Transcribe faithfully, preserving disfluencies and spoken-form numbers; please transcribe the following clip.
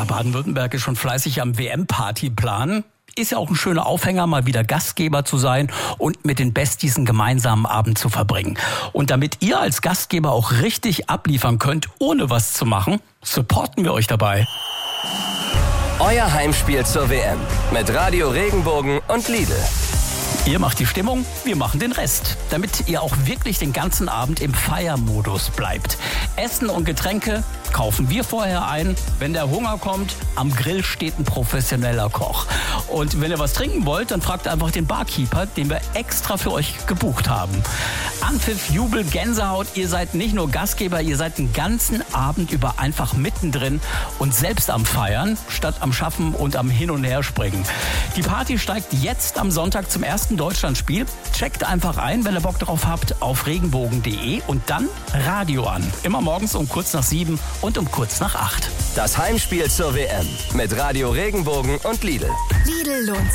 Ja, Baden-Württemberg ist schon fleißig am W M-Party planen. Ist ja auch ein schöner Aufhänger, mal wieder Gastgeber zu sein und mit den Besties einen gemeinsamen Abend zu verbringen. Und damit ihr als Gastgeber auch richtig abliefern könnt, ohne was zu machen, supporten wir euch dabei. Euer Heimspiel zur W M mit Radio Regenbogen und Lidl. Ihr macht die Stimmung, wir machen den Rest, damit ihr auch wirklich den ganzen Abend im Feiermodus bleibt. Essen und Getränke kaufen wir vorher ein. Wenn der Hunger kommt, am Grill steht ein professioneller Koch. Und wenn ihr was trinken wollt, dann fragt einfach den Barkeeper, den wir extra für euch gebucht haben. Anpfiff, Jubel, Gänsehaut, ihr seid nicht nur Gastgeber, ihr seid den ganzen Abend über einfach mittendrin und selbst am Feiern, statt am Schaffen und am Hin- und Herspringen. Die Party steigt jetzt am Sonntag zum ersten Deutschlandspiel. Checkt einfach ein, wenn ihr Bock drauf habt, auf regenbogen punkt de und dann Radio an. Immer morgens um kurz nach sieben und um kurz nach acht. Das Heimspiel zur W M mit Radio Regenbogen und Lidl. Lidl lohnt